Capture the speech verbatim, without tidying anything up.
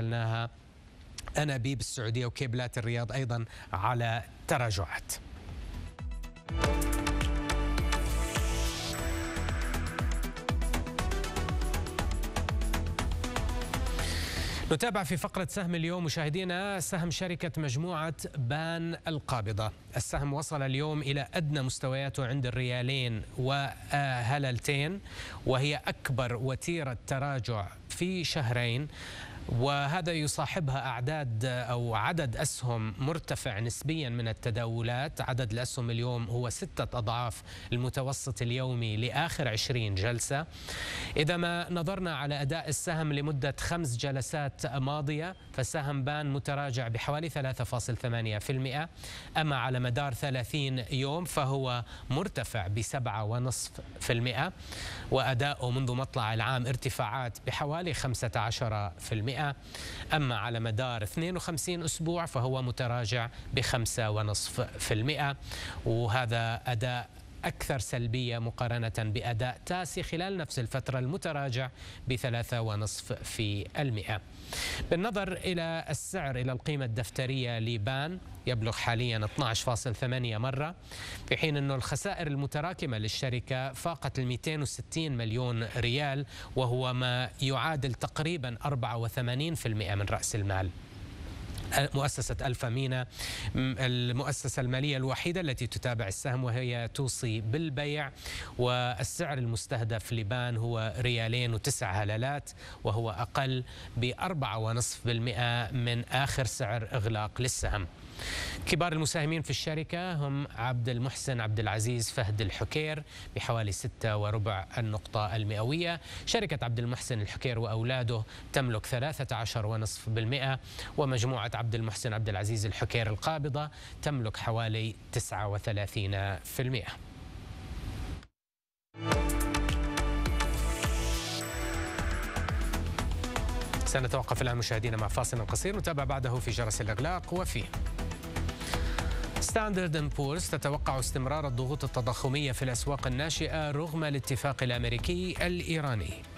نزلناها أنابيب السعودية وكيبلات الرياض أيضا على تراجعات. نتابع في فقرة سهم اليوم مشاهدينا سهم شركة مجموعة بان القابضة. السهم وصل اليوم إلى أدنى مستوياته عند الريالين وهللتين، وهي أكبر وتيرة تراجع في شهرين، وهذا يصاحبها أعداد أو عدد أسهم مرتفع نسبيا من التداولات. عدد الأسهم اليوم هو ستة أضعاف المتوسط اليومي لآخر عشرين جلسة. إذا ما نظرنا على أداء السهم لمدة خمس جلسات ماضية فسهم بان متراجع بحوالي ثلاثة فاصلة ثمانية بالمئة، أما على مدار ثلاثين يوم فهو مرتفع بسبعة فاصلة خمسة بالمئة، وأداؤه منذ مطلع العام ارتفاعات بحوالي خمسة عشر بالمئة، أما على مدار اثنين وخمسين أسبوع فهو متراجع بخمسة ونصف في المئة، وهذا أداء أكثر سلبية مقارنة بأداء تاسي خلال نفس الفترة المتراجع بثلاثة ونصف في المئة. بالنظر إلى السعر إلى القيمة الدفترية لبان يبلغ حاليا اثني عشر فاصلة ثمانية مرة، في حين أنه الخسائر المتراكمة للشركة فاقت ال مئتين وستين مليون ريال، وهو ما يعادل تقريبا أربعة وثمانين بالمئة من رأس المال. مؤسسة ألفا مينا المؤسسة المالية الوحيدة التي تتابع السهم، وهي توصي بالبيع، والسعر المستهدف لبان هو ريالين وتسع هلالات، وهو أقل بأربعة ونصف بالمئة من آخر سعر إغلاق للسهم. كبار المساهمين في الشركة هم عبد المحسن عبد العزيز فهد الحكير بحوالي ستة وربع النقطة المئوية. شركة عبد المحسن الحكير وأولاده تملك ثلاثة عشر ونصف بالمئة، ومجموعة عبد المحسن عبد العزيز الحكير القابضة تملك حوالي تسعة وثلاثين بالمئة. سنتوقف الآن مشاهدينا مع فاصل قصير نتابع بعده في جرس الإغلاق. وفيه ستاندرد اند بورز تتوقع استمرار الضغوط التضخمية في الأسواق الناشئة رغم الاتفاق الأمريكي الإيراني.